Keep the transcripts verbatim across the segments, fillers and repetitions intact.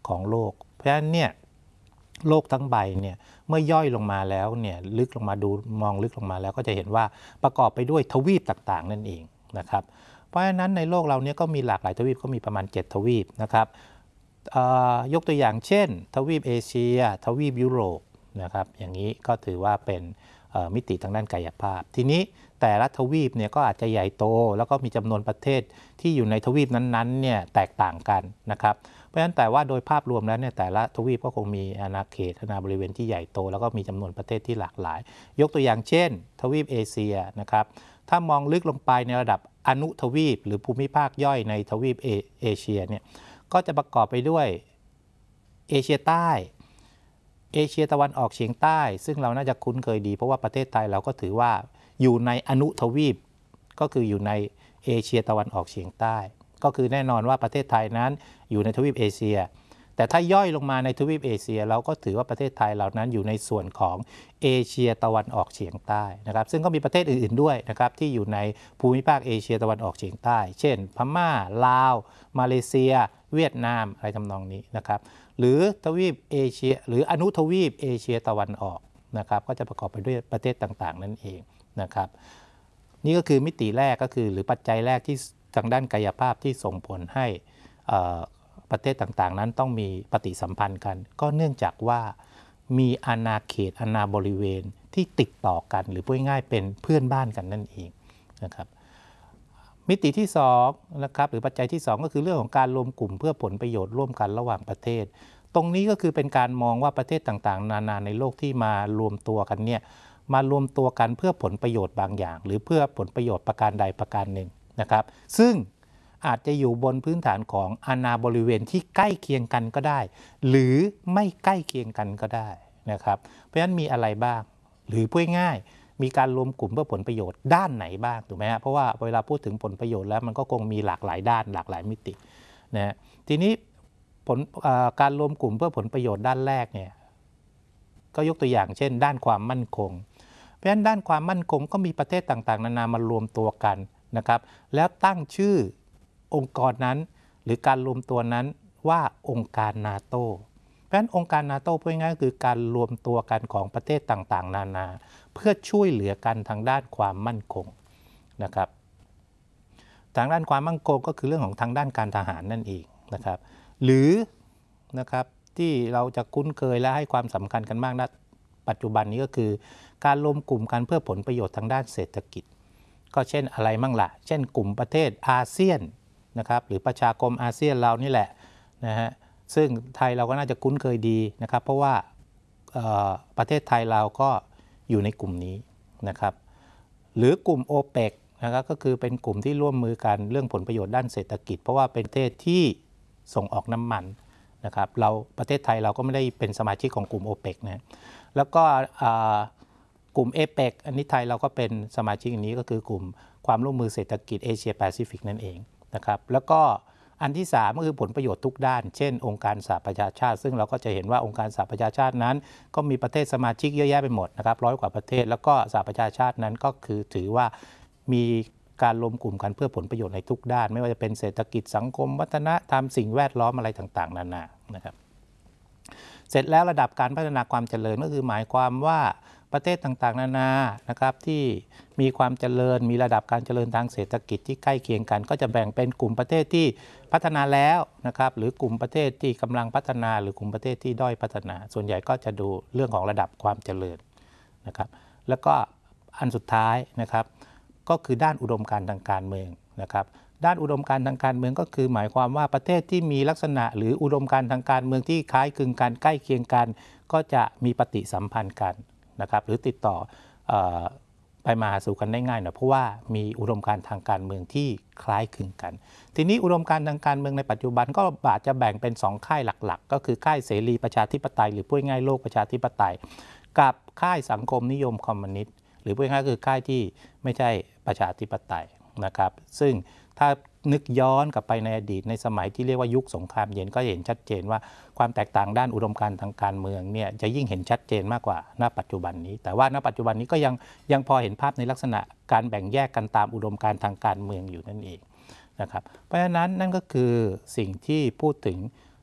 ของโลกเพราะฉะนั้นเนี่ยโลกทั้งใบเนี่ยเมื่อย่อยลงมาแล้วเนี่ยลึกลงมาดูมองลึกลงมาแล้วก็จะเห็นว่าประกอบไปด้วยทวีปต่างๆนั่นเองนะครับเพราะฉะนั้นในโลกเราเนี่ยก็มีหลากหลายทวีปก็มีประมาณเจ็ดทวีปนะครับยกตัวอย่างเช่นทวีปเอเชียทวีปยุโรปนะครับอย่างนี้ก็ถือว่าเป็นมิติทางด้านกายภาพทีนี้แต่ละทวีปเนี่ยก็อาจจะใหญ่โตแล้วก็มีจำนวนประเทศที่อยู่ในทวีปนั้นๆเนี่ยแตกต่างกันนะครับเพราะฉะนั้นแต่ว่าโดยภาพรวมแล้วเนี่ยแต่ละทวีปก็คงมีอาณาเขตอาณาบริเวณที่ใหญ่โตแล้วก็มีจำนวนประเทศที่หลากหลายยกตัวอย่างเช่นทวีปเอเชียนะครับถ้ามองลึกลงไปในระดับอนุทวีปหรือภูมิภาคย่อยในทวีปเอเชียเนี่ยก็จะประกอบไปด้วยเอเชียใต้เอเชียตะวันออกเฉียงใต้ซึ่งเราน่าจะคุ้นเคยดีเพราะว่าประเทศไทยเราก็ถือว่าอยู่ในอนุทวีปก็คืออยู่ในเอเชียตะวันออกเฉียงใต้ก็คือแน่นอนว่าประเทศไทยนั้นอยู่ในทวีปเอเชียแต่ถ้าย่อยลงมาในทวีปเอเชียเราก็ถือว่าประเทศไทยเหล่านั้นอยู่ในส่วนของเอเชียตะวันออกเฉียงใต้นะครับซึ่งก็มีประเทศอื่นๆด้วยนะครับที่อยู่ในภูมิภาคเอเชียตะวันออกเฉียงใต้เช่นพม่าลาวมาเลเซียเวียดนามอะไรทำนองนี้นะครับหรือทวีปเอเชียหรืออนุทวีปเอเชียตะวันออกนะครับก็จะประกอบไปด้วยประเทศต่างๆนั่นเองนะครับนี่ก็คือมิติแรกก็คือหรือปัจจัยแรกที่ทางด้านกายภาพที่ส่งผลให้ประเทศต่างๆนั้นต้องมีปฏิสัมพันธ์กันก็เนื่องจากว่ามีอาณาเขตอาณาบริเวณที่ติดต่อกันหรือพูดง่ายๆเป็นเพื่อนบ้านกันนั่นเองนะครับมิติที่สองนะครับหรือปัจจัยที่สองก็คือเรื่องของการรวมกลุ่มเพื่อผลประโยชน์ร่วมกันระหว่างประเทศตรงนี้ก็คือเป็นการมองว่าประเทศต่างๆนานาในโลกที่มารวมตัวกันเนี่ยมารวมตัวกันเพื่อผลประโยชน์บางอย่างหรือเพื่อผลประโยชน์ประการใดประการหนึ่งนะครับซึ่งอาจจะอยู่บนพื้นฐานของอาณาบริเวณที่ใกล้เคียงกันก็ได้หรือไม่ใกล้เคียงกันก็ได้นะครับเพราะฉะนั้นมีอะไรบ้างหรือพูดง่ายมีการรวมกลุ่มเพื่อผลประโยชน์ด้านไหนบ้างถูกไหมฮะเพราะว่าเวลาพูดถึงผลประโยชน์แล้วมันก็คงมีหลากหลายด้านหลากหลายมิตินะทีนี้ผลการรวมกลุ่มเพื่อผลประโยชน์ด้านแรกเนี่ยก็ยกตัวอย่างเช่นด้านความมั่นคงเพราะฉะนั้นด้านความมั่นคงก็มีประเทศต่างๆนานามารวมตัวกันนะครับแล้วตั้งชื่อองค์กรนั้นหรือการรวมตัวนั้นว่าองค์การนาโตเพราะฉะนั้นองค์การนาโตพูดง่ายๆคือการรวมตัวกันของประเทศต่างๆนานาเพื่อช่วยเหลือกันทางด้านความมั่นคงนะครับทางด้านความมั่นคงก็คือเรื่องของทางด้านการทหารนั่นเองนะครับหรือนะครับที่เราจะคุ้นเคยและให้ความสำคัญกันมากณปัจจุบันนี้ก็คือการรวมกลุ่มกันเพื่อผลประโยชน์ทางด้านเศรษฐกิจก็เช่นอะไรมั่งล่ะเช่นกลุ่มประเทศอาเซียนนะครับหรือประชาคมอาเซียนเรานี่แหละนะฮะซึ่งไทยเราก็น่าจะคุ้นเคยดีนะครับเพราะว่าประเทศไทยเราก็อยู่ในกลุ่มนี้นะครับหรือกลุ่ม โอเปก นะครับก็คือเป็นกลุ่มที่ร่วมมือกันเรื่องผลประโยชน์ด้านเศรษฐกิจเพราะว่าเป็นประเทศที่ส่งออกน้ำมันนะครับเราประเทศไทยเราก็ไม่ได้เป็นสมาชิกของกลุ่ม โอเปก นะแล้วก็กลุ่ม เอเปก อันนี้ไทยเราก็เป็นสมาชิกอันนี้ก็คือกลุ่มความร่วมมือเศรษฐกิจเอเชียแปซิฟิกนั่นเองนะครับแล้วก็อันที่สามก็คือผลประโยชน์ทุกด้านเช่นองค์การสหประชาชาติซึ่งเราก็จะเห็นว่าองค์การสหประชาชาตินั้นก็มีประเทศสมาชิกเยอะแยะไปหมดนะครับร้อยกว่าประเทศแล้วก็สหประชาชาตินั้นก็คือถือว่ามีการรวมกลุ่มกันเพื่อผลประโยชน์ในทุกด้านไม่ว่าจะเป็นเศรษฐกิจสังคมวัฒนธรรมสิ่งแวดล้อมอะไรต่างๆนานานะครับเสร็จแล้วระดับการพัฒนาความเจริญก็คือหมายความว่าประเทศต่างๆนานานะครับที่มีความเจริญมีระดับการเจริญทางเศรษฐกิจที่ใกล้เคียงกันก็จะแบ่งเป็นกลุ่มประเทศที่พัฒนาแล้วนะครับหรือกลุ่มประเทศที่กำลังพัฒนาหรือกลุ่มประเทศที่ด้อยพัฒนาส่วนใหญ่ก็จะดูเรื่องของระดับความเจริญนะครับแล้วก็อันสุดท้ายนะครับก็คือด้านอุดมการณ์ทางการเมืองนะครับด้านอุดมการณ์ทางการเมืองก็คือหมายความว่าประเทศที่มีลักษณะหรืออุดมการณ์ทางการเมืองที่คล้ายคลึงกันใกล้เคียงกันก็จะมีปฏิสัมพันธ์กันนะครับหรือติดต่อเอ่อไปมาหาสู่กันได้ง่ายหน่อยเพราะว่ามีอุดมการณ์ทางการเมืองที่คล้ายคลึงกันทีนี้อุดมการณ์ทางการเมืองในปัจจุบันก็อาจจะแบ่งเป็นสองค่ายหลักๆก็คือค่ายเสรีประชาธิปไตยหรือพูดง่ายโลกประชาธิปไตยกับค่ายสังคมนิยมคอมมิวนิสต์หรือพูดง่ายคือค่ายที่ไม่ใช่ประชาธิปไตยนะครับซึ่งถ้านึกย้อนกลับไปในอดีตในสมัยที่เรียกว่ายุคสงครามเย็นก็เห็นชัดเจนว่าความแตกต่างด้านอุดมการณ์ทางการเมืองเนี่ยจะยิ่งเห็นชัดเจนมากกว่าณปัจจุบันนี้แต่ว่าณปัจจุบันนี้ก็ยังยังพอเห็นภาพในลักษณะการแบ่งแยกกันตามอุดมการณ์ทางการเมืองอยู่นั่นเองนะครับเพราะฉะนั้นนั่นก็คือสิ่งที่พูดถึง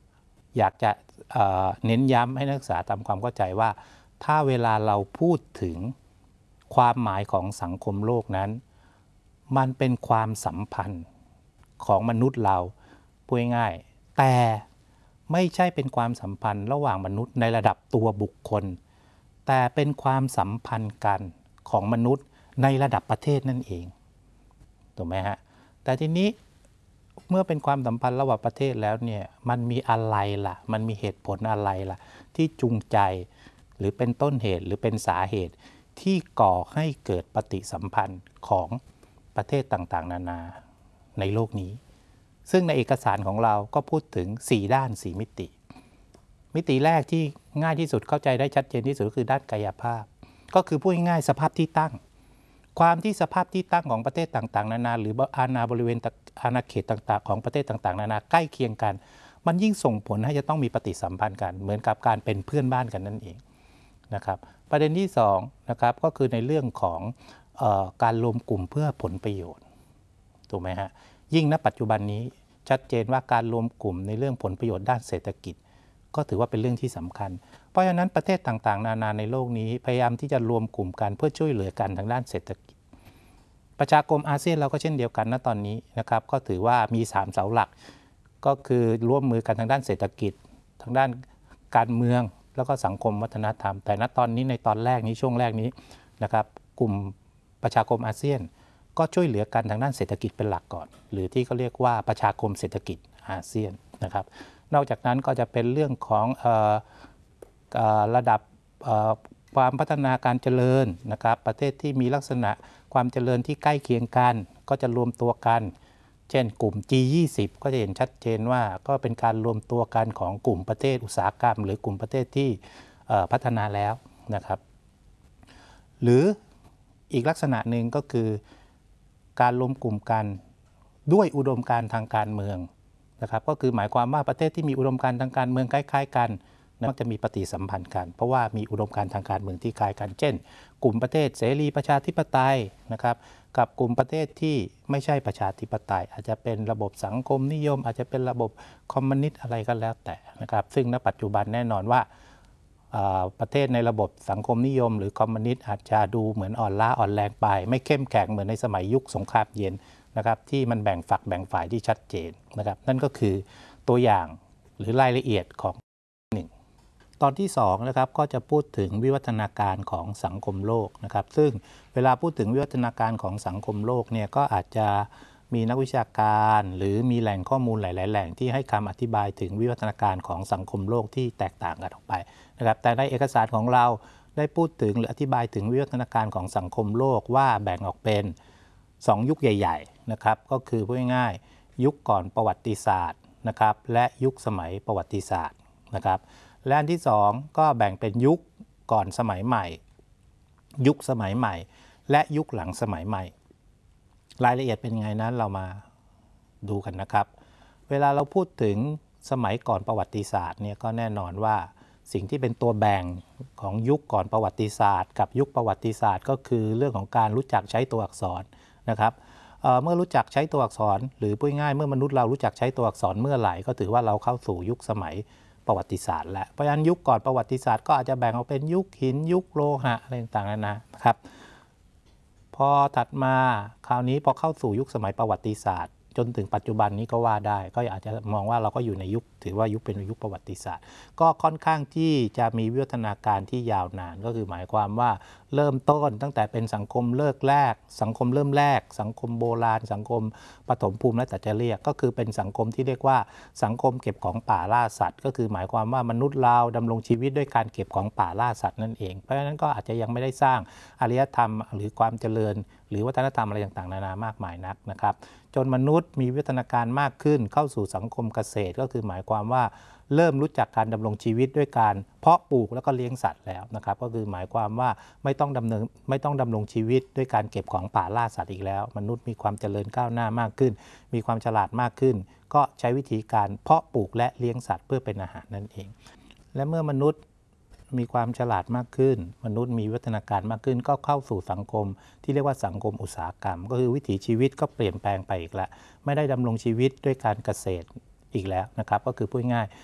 อยากจะเอ่อเน้นย้ำให้นักศึกษาทำความเข้าใจว่าถ้าเวลาเราพูดถึงความหมายของสังคมโลกนั้นมันเป็นความสัมพันธ์ของมนุษย์เราพูดง่ายๆแต่ไม่ใช่เป็นความสัมพันธ์ระหว่างมนุษย์ในระดับตัวบุคคลแต่เป็นความสัมพันธ์กันของมนุษย์ในระดับประเทศนั่นเองถูกไหมฮะแต่ทีนี้เมื่อเป็นความสัมพันธ์ระหว่างประเทศแล้วเนี่ยมันมีอะไรล่ะมันมีเหตุผลอะไรล่ะที่จูงใจหรือเป็นต้นเหตุหรือเป็นสาเหตุที่ก่อให้เกิดปฏิสัมพันธ์ของประเทศต่างๆนานาในโลกนี้ซึ่งในเอกสารของเราก็พูดถึงสี่ด้านสี่มิติมิติแรกที่ง่ายที่สุดเข้าใจได้ชัดเจนที่สุดก็คือด้านกายภาพก็คือพูดง่ายๆสภาพที่ตั้งความที่สภาพที่ตั้งของประเทศต่างๆนานาหรืออาณาบริเวณอาณาเขตต่างๆของประเทศต่างๆนานาใกล้เคียงกันมันยิ่งส่งผลให้จะต้องมีปฏิสัมพันธ์กันเหมือนกับการเป็นเพื่อนบ้านกันนั่นเองนะครับประเด็นที่สองนะครับก็คือในเรื่องของเอ่อการรวมกลุ่มเพื่อผลประโยชน์ถูกไหมฮะยิ่งณปัจจุบันนี้ชัดเจนว่าการรวมกลุ่มในเรื่องผลประโยชน์ด้านเศรษฐกิจก็ถือว่าเป็นเรื่องที่สำคัญเพราะฉะนั้นประเทศต่างๆนานาในโลกนี้พยายามที่จะรวมกลุ่มกันเพื่อช่วยเหลือกันทางด้านเศรษฐกิจประชาคมอาเซียนเราก็เช่นเดียวกันณตอนนี้นะครับก็ถือว่ามีสามเสาหลักก็คือร่วมมือกันทางด้านเศรษฐกิจทางด้านการเมืองแล้วก็สังคมวัฒนธรรมแต่ณตอนนี้ในตอนแรกนี้ช่วงแรกนี้นะครับกลุ่มประชาคมอาเซียนก็ช่วยเหลือกันทางด้านเศรษฐกิจเป็นหลักก่อนหรือที่เขาเรียกว่าประชาคมเศรษฐกิจอาเซียนนะครับนอกจากนั้นก็จะเป็นเรื่องของเอ่อเอ่อระดับเอ่อความพัฒนาการเจริญนะครับประเทศที่มีลักษณะความเจริญที่ใกล้เคียงกันก็จะรวมตัวกันเช่นกลุ่ม จี ยี่สิบ ก็จะเห็นชัดเจนว่าก็เป็นการรวมตัวกันของกลุ่มประเทศอุตสาหกรรมหรือกลุ่มประเทศที่พัฒนาแล้วนะครับหรืออีกลักษณะหนึ่งก็คือการรวมกลุ่มกันด้วยอุดมการณ์ทางการเมืองนะครับก็คือหมายความว่าประเทศที่มีอุดมการณ์ทางการเมืองคล้ายๆกันมักจะมีปฏิสัมพันธ์กันเพราะว่ามีอุดมการณ์ทางการเมืองที่คล้ายกันเช่นกลุ่มประเทศเสรีประชาธิปไตยนะครับกับกลุ่มประเทศที่ไม่ใช่ประชาธิปไตยอาจจะเป็นระบบสังคมนิยมอาจจะเป็นระบบคอมมิวนิสต์อะไรก็แล้วแต่นะครับซึ่งณปัจจุบันแน่นอนว่าประเทศในระบบสังคมนิยมหรือคอมมิวนิสต์อาจจะดูเหมือนอ่อนล้าอ่อนแรงไปไม่เข้มแข็งเหมือนในสมัยยุคสงครามเย็นนะครับที่มันแบ่งฝักแบ่งฝ่ายที่ชัดเจนนะครับนั่นก็คือตัวอย่างหรือรายละเอียดของหนึ่งตอนที่สองนะครับก็จะพูดถึงวิวัฒนาการของสังคมโลกนะครับซึ่งเวลาพูดถึงวิวัฒนาการของสังคมโลกเนี่ยก็อาจจะมีนักวิชาการหรือมีแหล่งข้อมูลหลายๆแหล่งที่ให้คำอธิบายถึงวิวัฒนาการของสังคมโลกที่แตกต่างกันออกไปนะครับแต่ในเอกสารของเราได้พูดถึงหรืออธิบายถึงวิวัฒนาการของสังคมโลกว่าแบ่งออกเป็นสองยุคใหญ่ๆนะครับก็คือพูดง่ายๆยุคก่อนประวัติศาสตร์นะครับและยุคสมัยประวัติศาสตร์นะครับและอันที่สองก็แบ่งเป็นยุคก่อนสมัยใหม่ยุคสมัยใหม่และยุคหลังสมัยใหม่รายละเอียดเป็นไงนั้นเรามาดูกันนะครับเวลาเราพูดถึงสมัยก่อนประวัติศาสตร์เนี่ยก็แน่นอนว่าสิ่งที่เป็นตัวแบ่งของยุคก่อนประวัติศาสตร์กับยุคประวัติศาสตร์ก็คือเรื่องของการรู้จักใช้ตัวอักษรนะครับเ, เมื่อรู้จักใช้ตัวอักษรหรือพูดง่ายเมื่อมนุษย์เรารู้จักใช้ตัวอักษรเมื่อไหร่ก็ถือว่าเราเข้าสู่ยุคสมัยประวัติศาสตร์แล้วเพราะฉะนั้นยุคก่อนประวัติศาสตร์ก็อาจจะแบ่งออกเป็นยุคหินยุคโลหะอะไรต่างๆนะครับพอถัดมาคราวนี้พอเข้าสู่ยุคสมัยประวัติศาสตร์จนถึงปัจจุบันนี้ก็ว่าได้ก็อาจจะมองว่าเราก็อยู่ในยุคถือว่ายุคเป็นยุคประวัติศาสตร์ก็ค่อนข้างที่จะมีวิวัฒนาการที่ยาวนานก็คือหมายความว่าเริ่มต้นตั้งแต่เป็นสังคมเลิกแรกสังคมเริ่มแรกสังคมโบราณสังคมปฐมภูมิและแต่จะเรียกก็คือเป็นสังคมที่เรียกว่าสังคมเก็บของป่าล่าสัตว์ก็คือหมายความว่ามนุษย์เราดำรงชีวิตด้วยการเก็บของป่าล่าสัตว์นั่นเองเพราะฉะนั้นก็อาจจะยังไม่ได้สร้างอารยธรรมหรือความเจริญหรือวัฒนธรรมอะไรต่างๆนานามากมายนักนะครับจนมนุษย์มีวิวัฒนาการมากขึ้นเข้าสู่สังคมเกษตรก็คือหมายความว่าเริ่มรู้จักการดำรงชีวิตด้วยการเพาะปลูกแล้วก็เลี้ยงสัตว์แล้วนะครับก็คือหมายความว่าไม่ต้องดำเนินไม่ต้องดำรงชีวิตด้วยการเก็บของป่าล่าสัตว์อีกแล้วมนุษย์มีความเจริญก้าวหน้ามากขึ้นมีความฉลาดมากขึ้นก็ใช้วิธีการเพาะปลูกและเลี้ยงสัตว์เพื่อเป็นอาหารนั่นเองและเมื่อมนุษย์มีความฉลาดมากขึ้นมนุษย์มีวิวัฒนาการมากขึ้นก็เข้าสู่สังคมที่เรียกว่าสังคมอุตสาหกรรมก็คือวิถีชีวิตก็เปลี่ยนแปลงไปอีกแล้วไม่ได้ดำรงชีวิตด้วยการเกษตรอีกแล้วนะครับก็คือพูดง่าย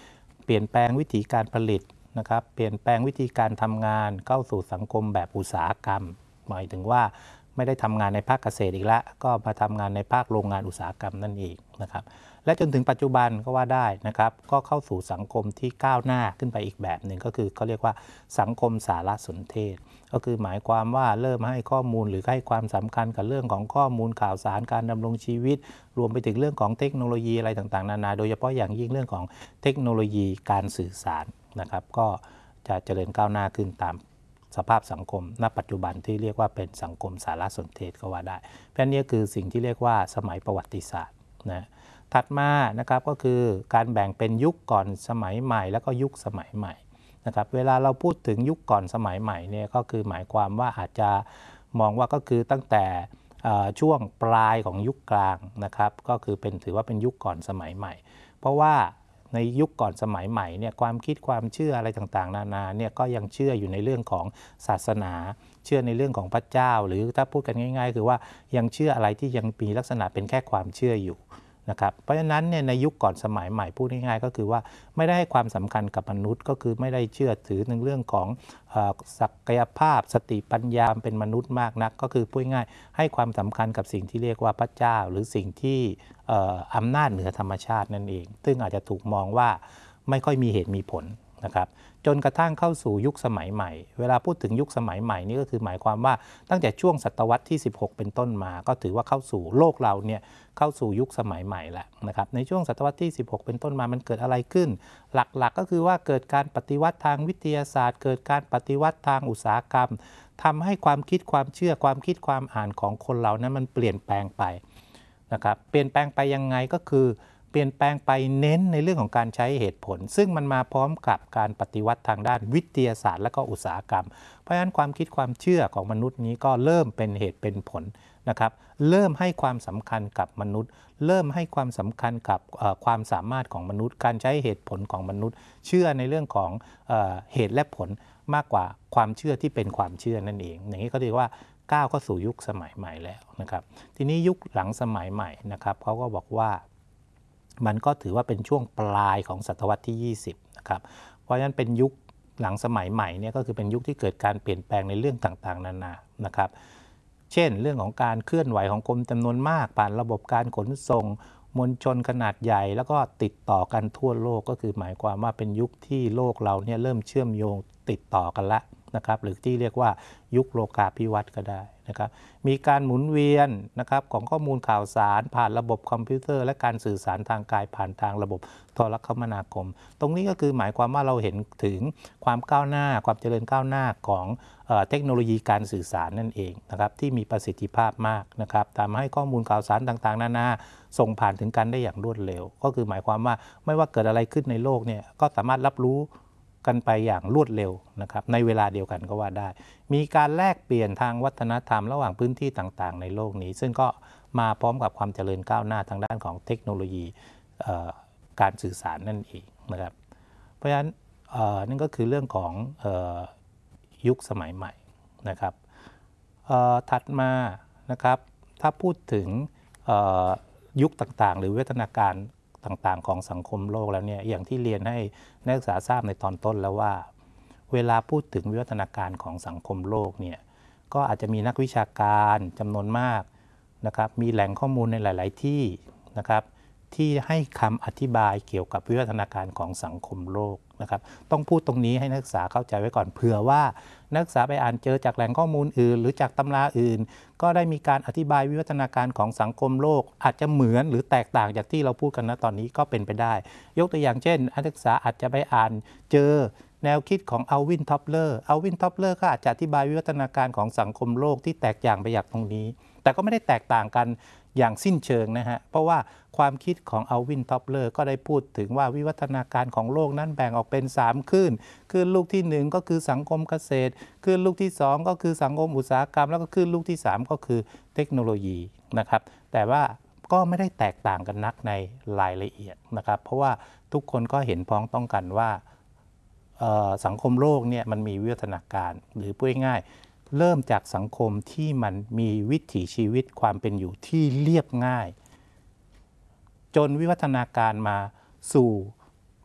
เปลี่ยนแปลงวิธีการผลิตนะครับเปลี่ยนแปลงวิธีการทำงานเข้าสู่สังคมแบบอุตสาหกรรมหมายถึงว่าไม่ได้ทำงานในภาคเกษตรอีกแล้วก็มาทำงานในภาคโรงงานอุตสาหกรรมนั่นเองนะครับและจนถึงปัจจุบันก็ว่าได้นะครับก็เข้าสู่สังคมที่ก้าวหน้าขึ้นไปอีกแบบหนึ่งก็คือเขาเรียกว่าสังคมสารสนเทศก็คือหมายความว่าเริ่มให้ข้อมูลหรือให้ความสำคัญกับเรื่องของข้อมูลข่าวสารการดำรงชีวิตรวมไปถึงเรื่องของเทคโนโลยีอะไรต่างๆนานาโดยเฉพาะอย่างยิ่งเรื่องของเทคโนโลยีการสื่อสารนะครับก็จะเจริญก้าวหน้าขึ้นตามสภาพสังคมณปัจจุบันที่เรียกว่าเป็นสังคมสารสนเทศก็ว่าได้เพราะนี้คือสิ่งที่เรียกว่าสมัยประวัติศาสตร์นะถัดมานะครับก็คือการแบ่งเป็นยุคก่อนสมัยใหม่แล้วก็ยุคสมัยใหม่นะครับเวลาเราพูดถึงยุคก่อนสมัยใหม่เนี่ยก็คือหมายความว่าอาจจะมองว่าก็คือตั้งแต่ช่วงปลายของยุคกลางนะครับก็คือเป็นถือว่าเป็นยุคก่อนสมัยใหม่เพราะว่าในยุคก่อนสมัยใหม่เนี่ยความคิดความเชื่ออะไรต่างๆนานาเนี่ยก็ยังเชื่ออยู่ในเรื่องของศาสนาเชื่อในเรื่องของพระเจ้าหรือถ้าพูดกันง่ายๆคือว่ายังเชื่ออะไรที่ยังมีลักษณะเป็นแค่ความเชื่ออยู่นะครับเพราะฉะนั้นเนี่ยในยุคก่อนสมัยใหม่พูดง่ายๆก็คือว่าไม่ได้ให้ความสำคัญกับมนุษย์ก็คือไม่ได้เชื่อถือในเรื่องของศักยภาพสติปัญญาเป็นมนุษย์มากนักก็คือพูดง่ายให้ความสำคัญกับสิ่งที่เรียกว่าพระเจ้าหรือสิ่งที่อำนาจเหนือธรรมชาตินั่นเองซึ่งอาจจะถูกมองว่าไม่ค่อยมีเหตุมีผลนะครับจนกระทั่งเข้าสู่ยุคสมัยใหม่เวลาพูดถึงยุคสมัยใหม่นี่ก็คือหมายความว่าตั้งแต่ช่วงศตวรรษที่สิบหกเป็นต้นมาก็ถือว่าเข้าสู่โลกเราเนี่ยเข้าสู่ยุคสมัยใหม่แล้วนะครับในช่วงศตวรรษที่สิบหกเป็นต้นมามันเกิดอะไรขึ้นหลักๆ ก, ก็คือว่าเกิดการปฏิวัติทางวิทยาศาสตร์เกิดการปฏิวัติทางอุตสาหกรรมทำให้ความคิดความเชื่อความคิดความอ่านของคนเรานั้นมันเปลี่ยนแปลงไปนะครับเปลี่ยนแปลงไปยังไงก็คือเปลี่ยนแปลงไปเน้นในเรื่องของการใช้เหตุผลซึ่งมันมาพร้อมกับการปฏิวัติทางด้านวิทยาศาสตร์และก็อุตสาหกรรมเพราะฉะนั้นความคิดความเชื่อของมนุษย์นี้ก็เริ่มเป็นเหตุเป็นผลนะครับเริ่มให้ความสำคัญกับมนุษย์เริ่มให้ความสำคัญกับความสามารถของมนุษย์การใช้เหตุผลของมนุษย์เชื่อในเรื่องของเอ่อเหตุและผลมากกว่าความเชื่อที่เป็นความเชื่อนั่นเองอย่างนี้เขาเรียกว่าก้าวเข้าสู่ยุคสมัยใหม่แล้วนะครับทีนี้ยุคหลังสมัยใหม่นะครับเขาก็บอกว่ามันก็ถือว่าเป็นช่วงปลายของศตวรรษที่ยี่สิบนะครับเพราะฉะนั้นเป็นยุคหลังสมัยใหม่เนี่ยก็คือเป็นยุคที่เกิดการเปลี่ยนแปลงในเรื่องต่างๆนานานะครับเช่นเรื่องของการเคลื่อนไหวของคนจำนวนมากผ่านระบบการขนส่งมวลชนขนาดใหญ่แล้วก็ติดต่อกันทั่วโลกก็คือหมายความว่าเป็นยุคที่โลกเราเนี่ยเริ่มเชื่อมโยงติดต่อกันละนะครับหรือที่เรียกว่ายุคโลกาภิวัตน์ก็ได้นะครับมีการหมุนเวียนนะครับของข้อมูลข่าวสารผ่านระบบคอมพิวเตอร์และการสื่อสารทางกายผ่านทางระบบโทรคมนาคมตรงนี้ก็คือหมายความว่าเราเห็นถึงความก้าวหน้าความเจริญก้าวหน้าของเอ่อเทคโนโลยีการสื่อสารนั่นเองนะครับที่มีประสิทธิภาพมากนะครับทำให้ข้อมูลข่าวสารต่างๆนานาส่งผ่านถึงกันได้อย่างรวดเร็วก็คือหมายความว่าไม่ว่าเกิดอะไรขึ้นในโลกเนี่ยก็สามารถรับรู้กันไปอย่างรวดเร็วนะครับในเวลาเดียวกันก็ว่าได้มีการแลกเปลี่ยนทางวัฒนธรรมระหว่างพื้นที่ต่างๆในโลกนี้ซึ่งก็มาพร้อมกับความเจริญก้าวหน้าทางด้านของเทคโนโลยีการสื่อสารนั่นเองนะครับเพราะฉะนั้นนั่นก็คือเรื่องของยุคสมัยใหม่นะครับถัดมานะครับถ้าพูดถึงยุคต่างๆหรือวิวัฒนาการต่างๆของสังคมโลกแล้วเนี่ยอย่างที่เรียนให้นักศึกษาทราบในตอนต้นแล้วว่าเวลาพูดถึงวิวัฒนาการของสังคมโลกเนี่ยก็อาจจะมีนักวิชาการจำนวนมากนะครับมีแหล่งข้อมูลในหลายๆที่นะครับที่ให้คำอธิบายเกี่ยวกับวิวัฒนาการของสังคมโลกนะครับต้องพูดตรงนี้ให้นักศึกษาเข้าใจไว้ก่อนเผื่อว่านักศึกษาไปอ่านเจอจากแหล่งข้อมูลอื่นหรือจากตำราอื่นก็ได้มีการอธิบายวิวัฒนาการของสังคมโลกอาจจะเหมือนหรือแตกต่างจากที่เราพูดกันณตอนนี้ก็เป็นไปได้ยกตัวอย่างเช่นนักศึกษาอาจจะไปอ่านเจอแนวคิดของอัลวิน ท็อปเลอร์อัลวิน ท็อปเลอร์ก็อาจจะอธิบายวิวัฒนาการของสังคมโลกที่แตกต่างไปจากตรงนี้แต่ก็ไม่ได้แตกต่างกันอย่างสิ้นเชิงนะฮะเพราะว่าความคิดของอัลวิน ท็อปเลอร์ก็ได้พูดถึงว่าวิวัฒนาการของโลกนั้นแบ่งออกเป็นสามคลื่นคลื่นลูกที่หนึ่งก็คือสังคมเกษตรคลื่นลูกที่สองก็คือสังคมอุตสาหกรรมแล้วก็คลื่นลูกที่สามก็คือเทคโนโลยีนะครับแต่ว่าก็ไม่ได้แตกต่างกันนักในรายละเอียดนะครับเพราะว่าทุกคนก็เห็นพ้องต้องกันว่าสังคมโลกเนี่ยมันมีวิวัฒนาการหรือพูดง่ายเริ่มจากสังคมที่มันมีวิถีชีวิตความเป็นอยู่ที่เรียบง่ายจนวิวัฒนาการมาสู่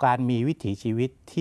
การมีวิถีชีวิตที่